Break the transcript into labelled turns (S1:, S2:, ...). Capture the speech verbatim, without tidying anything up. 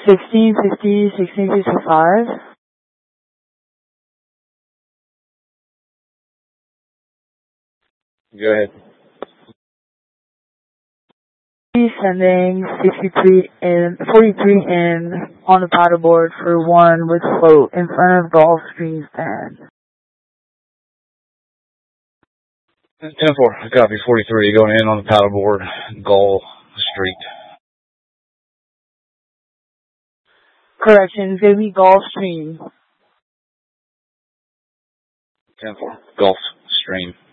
S1: sixteen fifty, sixteen fifty-five.
S2: Go ahead.
S1: Sending sixty-three in, forty-three in on the paddleboard for one with float in front of Gulfstream stand.
S2: ten four, copy, forty-three, going in on the paddleboard, Gull Street.
S1: Correction, it's going to be Gulfstream.
S2: ten four, Gulf Stream.